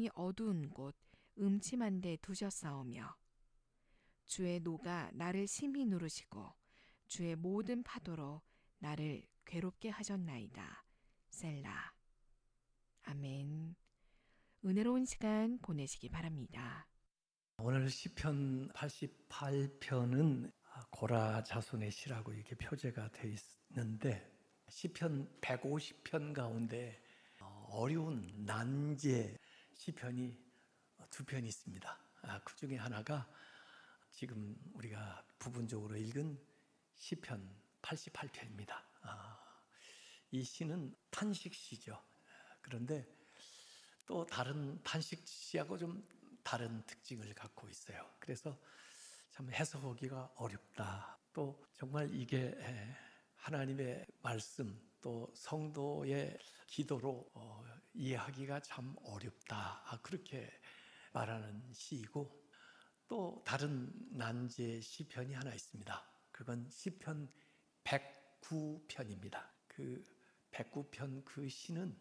조용히 어두운 곳 음침한 데 두셨사오며 주의 노가 나를 심히 누르시고 주의 모든 파도로 나를 괴롭게 하셨나이다. 셀라. 아멘. 은혜로운 시간 보내시기 바랍니다. 오늘 시편 88편은 고라 자손의 시라고 이렇게 표제가 되어 있는데 시편 150편 가운데 어려운 난제 시편이 두 편이 있습니다. 그 중에 하나가 지금 우리가 부분적으로 읽은 시편 88편입니다. 이 시는 탄식시죠. 그런데 또 다른 탄식시하고 좀 다른 특징을 갖고 있어요. 그래서 참 해석하기가 어렵다. 또 정말 이게 하나님의 말씀 또 성도의 기도로 이해하기가 참 어렵다. 그렇게 말하는 시이고 또 다른 난제 시편이 하나 있습니다. 그건 시편 109편입니다. 그 109편 그 시는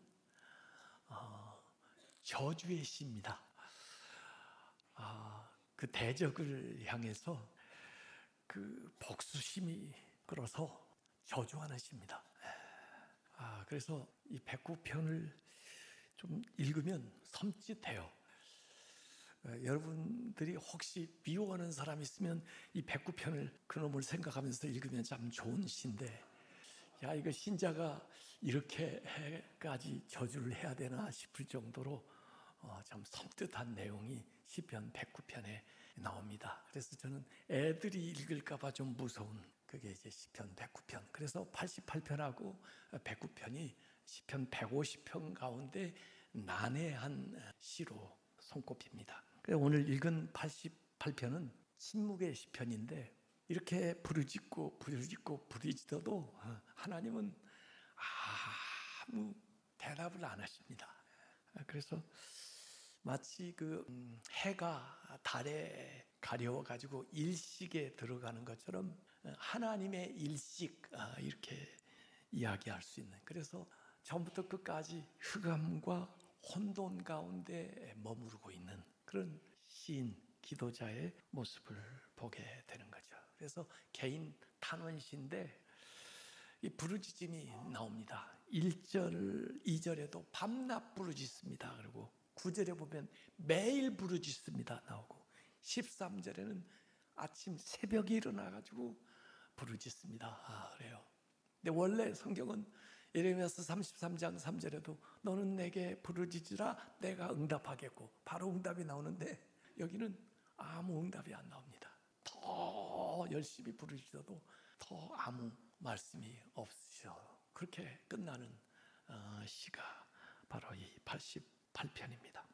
저주의 시입니다. 그 대적을 향해서 그 복수심이 끌어서 저주하는 시입니다. 그래서 이 109편을 좀 읽으면 섬찟해요. 여러분들이 혹시 미워하는 사람이 있으면 이 109편을 그놈을 생각하면서 읽으면 참 좋은 시인데 야, 이거 신자가 이렇게까지 저주를 해야 되나 싶을 정도로 참 섬뜩한 내용이 시편 109편에 나옵니다. 그래서 저는 애들이 읽을까 봐 좀 무서운 그게 이제 시편 109편. 그래서 88편하고 109편이 시편 150편 가운데 난해한 시로 손꼽힙니다. 그래서 오늘 읽은 88편은 침묵의 시편인데 이렇게 부르짖어도 하나님은 아무 대답을 안 하십니다. 그래서 마치 해가 달에 가려워가지고 일식에 들어가는 것처럼 하나님의 일식 이렇게 이야기할 수 있는, 그래서 처음부터 끝까지 흑암과 혼돈 가운데 머무르고 있는 그런 시인 기도자의 모습을 보게 되는 거죠. 그래서 개인 탄원시인데 이 부르짖음이 나옵니다. 1절, 2절에도 밤낮 부르짖습니다. 그리고 9절에 보면 매일 부르짖습니다 나오고 13절에는 아침 새벽에 일어나가지고 부르짖습니다 그래요. 근데 원래 성경은 예레미야서 33장 3절에도 너는 내게 부르짖으라 내가 응답하겠고 바로 응답이 나오는데 여기는 아무 응답이 안 나옵니다. 더 열심히 부르짖어도 더 아무 말씀이 없으셔. 그렇게 끝나는 시가 바로 이 88편입니다.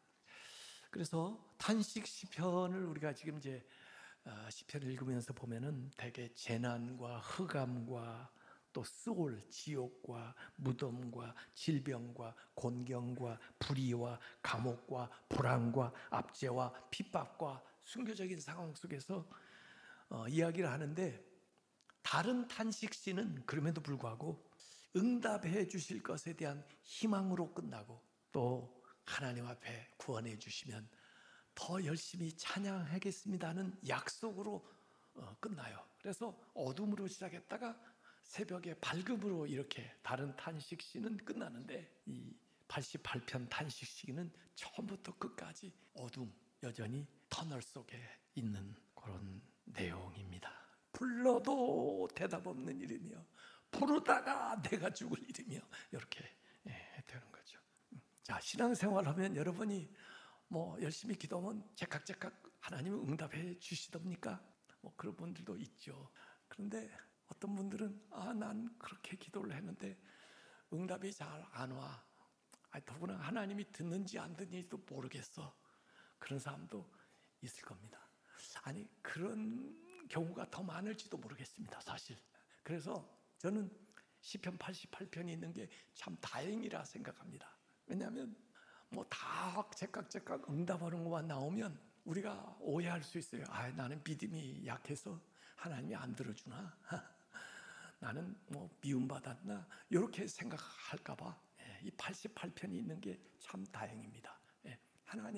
그래서 탄식 시편을 우리가 지금 이제 시편을 읽으면서 보면은 대개 재난과 흑암과 또 스올, 지옥과 무덤과 질병과 곤경과 불의와 감옥과 불안과 압제와 핍박과 순교적인 상황 속에서 이야기를 하는데 다른 탄식시는 그럼에도 불구하고 응답해 주실 것에 대한 희망으로 끝나고 또 하나님 앞에 구원해 주시면 더 열심히 찬양하겠습니다는 약속으로 끝나요. 그래서 어둠으로 시작했다가 새벽에 밝음으로 이렇게 다른 탄식시는 끝나는데 이 88편 탄식시는 처음부터 끝까지 어둠, 여전히 터널 속에 있는 그런 내용입니다. 불러도 대답 없는 일이며 부르다가 내가 죽을 일이며 이렇게 되는 거죠. 자, 신앙생활 하면 여러분이 열심히 기도하면 제깍제깍 하나님은 응답해 주시답니까? 그런 분들도 있죠. 그런데 어떤 분들은 난 그렇게 기도를 했는데 응답이 잘 안 와. 더구나 하나님이 듣는지 안 듣는지도 모르겠어. 그런 사람도 있을 겁니다. 아니, 그런 경우가 더 많을지도 모르겠습니다, 사실. 그래서 저는 시편 88편이 있는 게 참 다행이라 생각합니다. 왜냐하면 다 제깍제깍 응답하는 것만 나오면 우리가 오해할 수 있어요. 나는 믿음이 약해서 하나님이 안 들어주나? 나는 미움받았나? 이렇게 생각할까 봐 이 88편이 있는 게 참 다행입니다. 하나님